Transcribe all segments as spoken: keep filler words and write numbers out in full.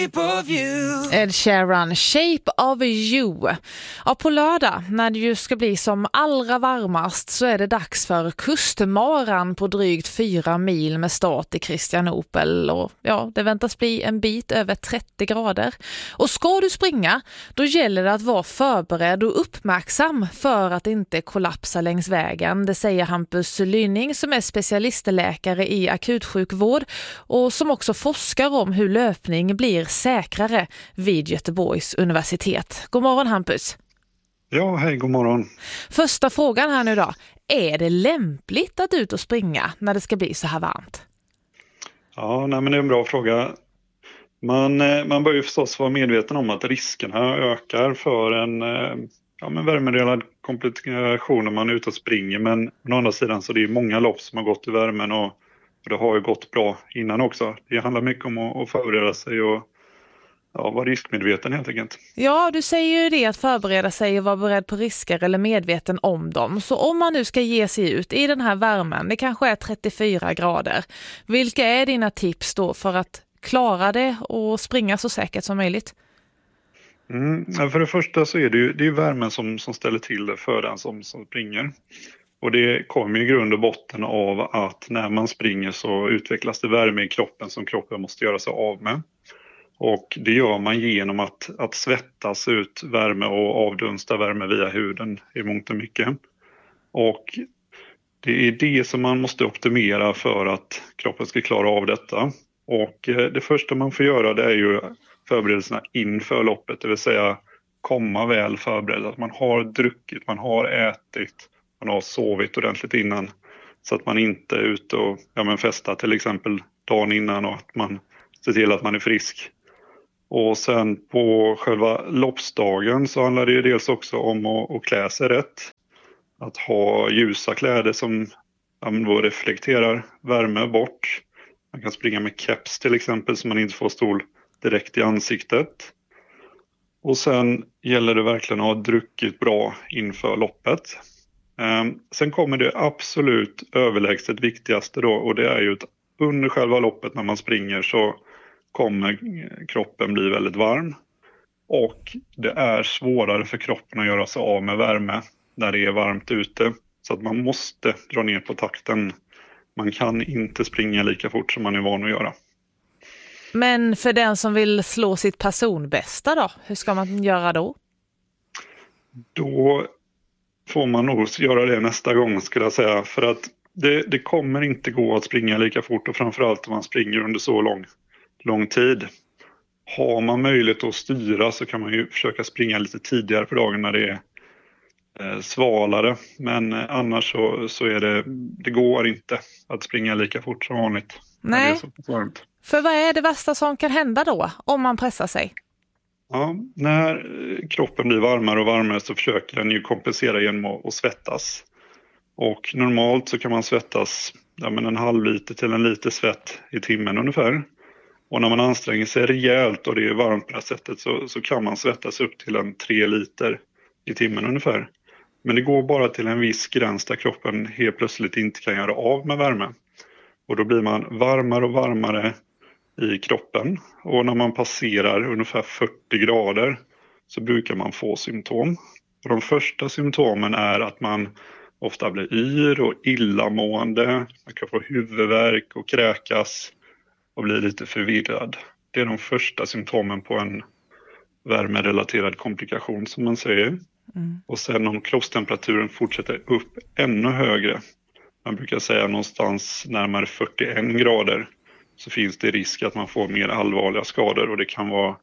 Ed Sheeran, Shape of You. Ja, på lördag, när det ju ska bli som allra varmast, så är det dags för kustmaran på drygt fyra mil med start i Kristianopel. Och ja, det väntas bli en bit över trettio grader. Och ska du springa, då gäller det att vara förberedd och uppmärksam för att inte kollapsa längs vägen. Det säger Hampus Lynning som är specialistläkare i akutsjukvård och som också forskar om hur löpning blir säkrare vid Göteborgs universitet. God morgon Hampus. Ja, hej, god morgon. Första frågan här nu då. Är det lämpligt att ut och springa när det ska bli så här varmt? Ja, nej, men det är en bra fråga. Man, man bör ju förstås vara medveten om att riskerna ökar för en ja, men värmerelad komplikation när man är ute och springer. Men å andra sidan så är det många lopp som har gått i värmen och, och det har ju gått bra innan också. Det handlar mycket om att, att förbereda sig och ja, vara riskmedveten helt enkelt. Ja, du säger ju det, att förbereda sig och vara beredd på risker eller medveten om dem. Så om man nu ska ge sig ut i den här värmen, det kanske är trettiofyra grader. Vilka är dina tips då för att klara det och springa så säkert som möjligt? Mm, för det första så är det ju, det är ju värmen som, som ställer till det för den som, som springer. Och det kommer i grund och botten av att när man springer så utvecklas det värme i kroppen som kroppen måste göra sig av med. Och det gör man genom att, att svettas ut värme och avdunsta värme via huden i mångt och mycket. Och det är det som man måste optimera för att kroppen ska klara av detta. Och det första man får göra, det är ju förberedelserna inför loppet, det vill säga komma väl förberedd. Att man har druckit, man har ätit, man har sovit ordentligt innan. Så att man inte är ute och ja, men festar till exempel dagen innan och att man ser till att man är frisk. Och sen på själva loppsdagen så handlar det ju dels också om att, att klä sig rätt. Att ha ljusa kläder som ja, då reflekterar värme bort. Man kan springa med keps till exempel så man inte får stol direkt i ansiktet. Och sen gäller det verkligen att ha druckit bra inför loppet. Ehm, sen kommer det absolut överlägset viktigaste då, och det är ju att under själva loppet när man springer så kommer kroppen bli väldigt varm. Och det är svårare för kroppen att göra sig av med värme när det är varmt ute. Så att man måste dra ner på takten. Man kan inte springa lika fort som man är van att göra. Men för den som vill slå sitt personbästa då, hur ska man göra då? Då får man nog göra det nästa gång skulle jag säga. För att det, det kommer inte gå att springa lika fort och framförallt om man springer under så lång, lång tid. Har man möjlighet att styra så kan man ju försöka springa lite tidigare på dagen när det är eh, svalare. Men eh, annars så, så är det, det går inte att springa lika fort som vanligt. Nej, det är så varmt. För vad är det värsta som kan hända då om man pressar sig? Ja, när kroppen blir varmare och varmare så försöker den ju kompensera genom att, att svettas. Och normalt så kan man svettas ja, men en halv liter till en liter svett i timmen ungefär. Och när man anstränger sig rejält och det är varmt på det här sättet så, så kan man svettas upp till en tre liter i timmen ungefär. Men det går bara till en viss gräns där kroppen helt plötsligt inte kan göra av med värme. Och då blir man varmare och varmare i kroppen. Och när man passerar ungefär fyrtio grader så brukar man få symptom. Och de första symptomen är att man ofta blir yr och illamående. Man kan få huvudvärk och kräkas och bli lite förvirrad. Det är de första symptomen på en värmerelaterad komplikation som man säger. Mm. Och sen om kroppstemperaturen fortsätter upp ännu högre, man brukar säga någonstans närmare fyrtioen grader, så finns det risk att man får mer allvarliga skador. Och det kan vara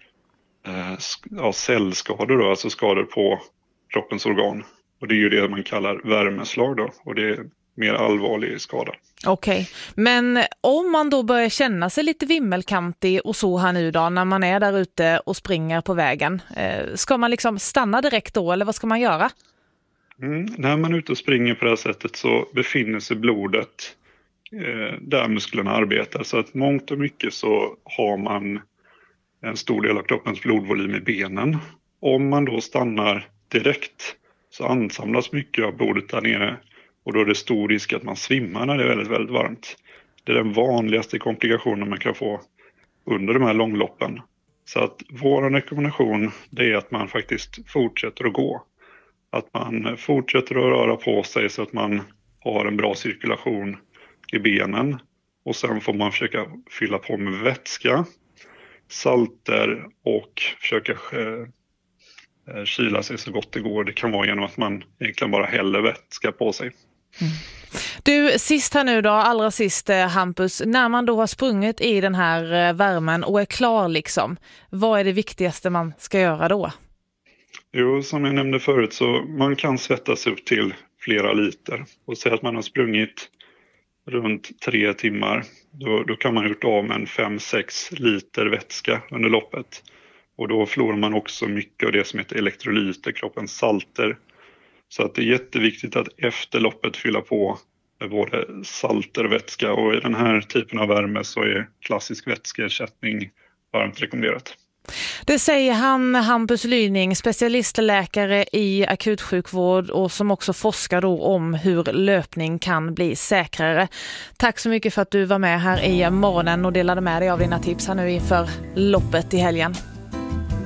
eh, ja, cellskador då, alltså skador på kroppens organ. Och det är ju det man kallar värmeslag då, och det är mer allvarlig skada. Okej, okay. Men om man då börjar känna sig lite vimmelkantig och så här nu då, när man är där ute och springer på vägen, eh, ska man liksom stanna direkt då eller vad ska man göra? Mm, när man är ute och springer på det här sättet så befinner sig blodet eh, där musklerna arbetar. Så att mångt och mycket så har man en stor del av kroppens blodvolym i benen. Om man då stannar direkt så ansamlas mycket av blodet där nere. Och då är det stor risk att man svimmar när det är väldigt, väldigt varmt. Det är den vanligaste komplikationen man kan få under de här långloppen. Så att vår rekommendation det är att man faktiskt fortsätter att gå. Att man fortsätter att röra på sig så att man har en bra cirkulation i benen. Och sen får man försöka fylla på med vätska, salter och försöka eh, kyla sig så gott det går. Det kan vara genom att man egentligen bara häller vätska på sig. Mm. Du, sist här nu då, allra sist Hampus, när man då har sprungit i den här värmen och är klar liksom, vad är det viktigaste man ska göra då? Jo, som jag nämnde förut så man kan svettas upp till flera liter och säga att man har sprungit runt tre timmar. Då, då kan man ha gjort av med en fem sex liter vätska under loppet. Och då förlorar man också mycket av det som heter elektrolyter, kroppens salter. Så att det är jätteviktigt att efter loppet fylla på med både salter och vätska. Och i den här typen av värme så är klassisk vätskeersättning varmt rekommenderat. Det säger han, Hampus Lyning, specialistläkare i akutsjukvård och som också forskar då om hur löpning kan bli säkrare. Tack så mycket för att du var med här i morgonen och delade med dig av dina tips här nu inför loppet i helgen.